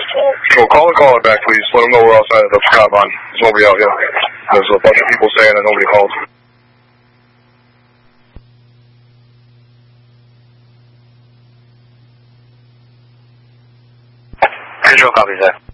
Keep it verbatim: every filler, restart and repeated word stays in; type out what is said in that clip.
Well, call the caller back, please. Let them know we're outside of the cop on. There's nobody out here. There's a bunch of people saying that nobody called. Control copies that.